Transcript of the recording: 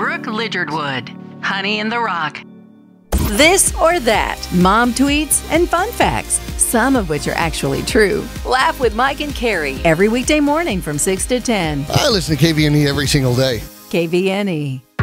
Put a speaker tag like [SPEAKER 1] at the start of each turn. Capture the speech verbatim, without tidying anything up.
[SPEAKER 1] Brooke Lidgerwood. Honey in the Rock.
[SPEAKER 2] This or that. Mom tweets and fun facts, some of which are actually true. Laugh with Mike and Carrie every weekday morning from six to ten.
[SPEAKER 3] I listen to K V N E every single day.
[SPEAKER 2] K V N E.